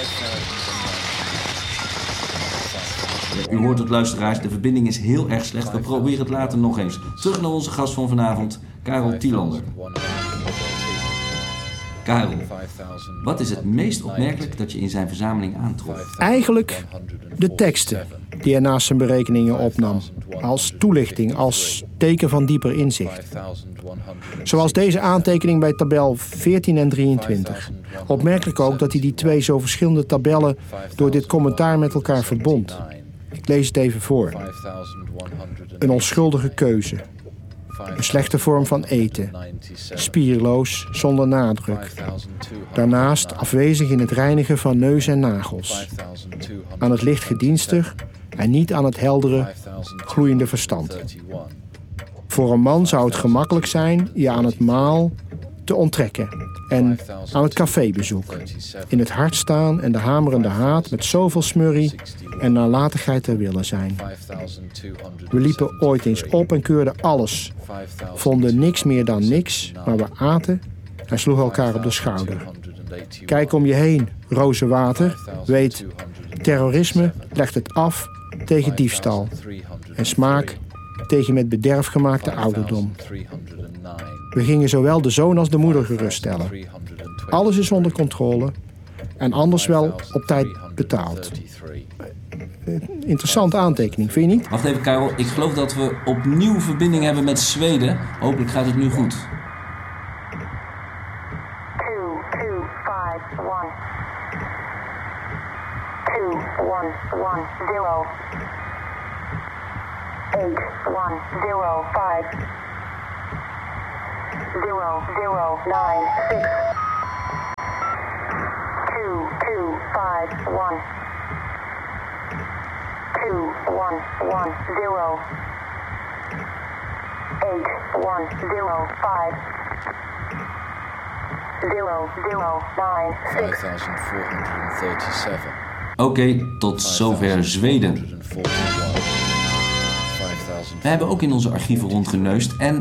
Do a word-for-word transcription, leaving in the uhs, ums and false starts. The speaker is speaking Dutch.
U hoort het, luisteraars, de verbinding is heel erg slecht. We proberen het later nog eens. Terug naar onze gast van vanavond, Karel Tielander. Karel, wat is het meest opmerkelijk dat je in zijn verzameling aantrof? Eigenlijk de teksten die hij naast zijn berekeningen opnam. Als toelichting, als teken van dieper inzicht. Zoals deze aantekening bij tabel veertien en drieëntwintig. Opmerkelijk ook dat hij die twee zo verschillende tabellen door dit commentaar met elkaar verbond. Ik lees het even voor. Een onschuldige keuze. Een slechte vorm van eten. Spierloos, zonder nadruk. Daarnaast afwezig in het reinigen van neus en nagels. Aan het licht gedienstig en niet aan het heldere, gloeiende verstand. Voor een man zou het gemakkelijk zijn je aan het maal te onttrekken en aan het cafébezoek. In het hart staan en de hamerende haat met zoveel smurrie en nalatigheid ter wille zijn. We liepen ooit eens op en keurden alles. Vonden niks meer dan niks, maar we aten en sloegen elkaar op de schouder. Kijk om je heen, rozenwater. Weet, terrorisme legt het af tegen diefstal. En smaak tegen met bederf gemaakte ouderdom. We gingen zowel de zoon als de moeder geruststellen. Alles is onder controle en anders wel op tijd betaald. Interessante aantekening, vind je niet? Wacht even, Karel. Ik geloof dat we opnieuw verbinding hebben met Zweden. Hopelijk gaat het nu goed. Zero zero nine six two two five one two one one zero eight one zero five zero zero nine six. five thousand four hundred thirty-seven. Oké, okay, tot zover Zweden. We hebben ook in onze archieven rondgeneust en